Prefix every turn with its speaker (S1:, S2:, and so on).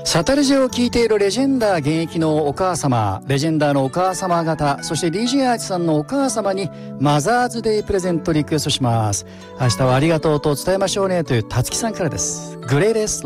S1: サタルジを聞いているレジェンダー現役のお母様、レジェンダーのお母様方、そして DJ アーチさんのお母様にマザーズデープレゼントリクエストします。明日はありがとうと伝えましょうねというたつきさんからです。グレイレス